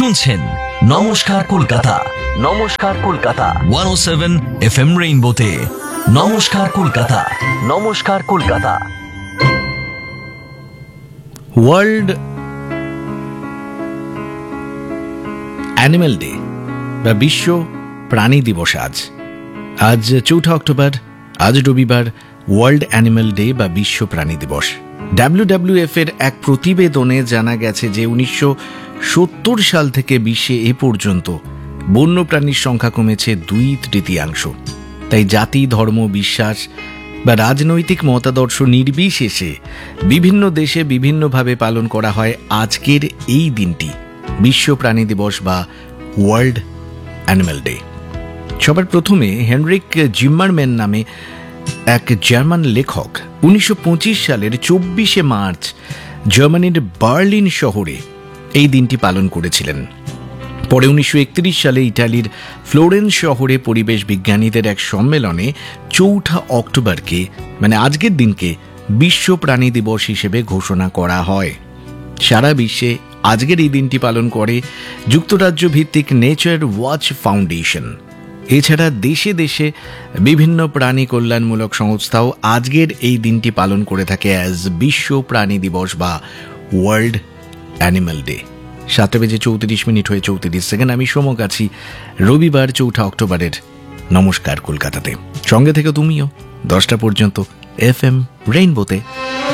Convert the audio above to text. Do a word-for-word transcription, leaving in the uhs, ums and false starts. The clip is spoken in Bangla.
শুনছেন নমস্কার কলকাতা। নমস্কার কলকাতা একশো সাত এফ এম রেইনবোতে। নমস্কার কলকাতা। নমস্কার কলকাতা। ওয়ার্ল্ড অ্যানিম্যাল ডে বা বিশ্ব প্রাণী দিবস আজ আজ চৌঠা অক্টোবর, আজ রবিবার। ওয়ার্ল্ড অ্যানিম্যাল ডে বা বিশ্ব প্রাণী দিবস। ডাব্লিউ ডাব্লিউ এফ এর এক প্রতিবেদনে জানা গেছে যে উনিশশো সত্তর সাল থেকে বিশ্বে এ পর্যন্ত বন্য প্রাণীর সংখ্যা কমেছে দুই তৃতীয়াংশ। তাই জাতি, ধর্ম, বিশ্বাস বা রাজনৈতিক মতাদর্শ নির্বিশেষে বিভিন্ন দেশে বিভিন্নভাবে পালন করা হয় আজকের এই দিনটি, বিশ্ব প্রাণী দিবস বা ওয়ার্ল্ড অ্যানিম্যাল ডে। সবার প্রথমে হেনরিক জিম্মারম্যান নামে এক জার্মান লেখক উনিশশো পঁচিশ সালের চব্বিশে মার্চ জার্মানির বার্লিন শহরে এই দিনটি পালন করেছিলেন। পরে উনিশশো একত্রিশ সালে ইটালির ফ্লোরেন্স শহরে পরিবেশ বিজ্ঞানীদের এক সম্মেলনে চৌঠা অক্টোবরকে, মানে আজকের দিনকে, বিশ্ব প্রাণী দিবস হিসেবে ঘোষণা করা হয়। সারা বিশ্বে আজকের এই দিনটি পালন করে যুক্তরাজ্য ভিত্তিক নেচার ওয়াচ ফাউন্ডেশন। এছাড়া দেশে দেশে বিভিন্ন প্রাণী কল্যাণমূলক সংস্থাও আজকের এই দিনটি পালন করে থাকে অ্যাজ বিশ্ব প্রাণী দিবস বা ওয়ার্ল্ড অ্যানিম্যাল ডে। সাতটা বেজে চৌত্রিশ মিনিট হয়ে চৌত্রিশ সেকেন্ড। আমি সোমক আছি রবিবার চৌঠা অক্টোবরের নমস্কার কলকাতাতে। সঙ্গে থেকে তুমিও দশটা পর্যন্ত এফ এম রেইনবোতে।